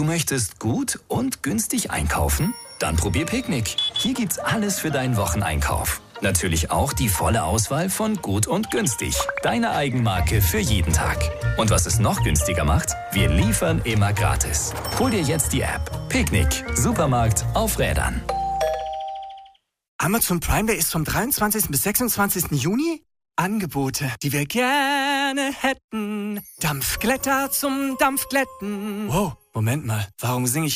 Du möchtest gut und günstig einkaufen? Dann probier Picknick. Hier gibt's alles für deinen Wocheneinkauf. Natürlich auch die volle Auswahl von Gut und Günstig. Deine Eigenmarke für jeden Tag. Und was es noch günstiger macht? Wir liefern immer gratis. Hol dir jetzt die App. Picknick. Supermarkt auf Rädern. Amazon Prime Day ist vom 23. bis 26. Juni. Angebote, die wir gerne hätten. Dampfglätter zum Dampfglätten. Wow, Moment mal. Warum singe ich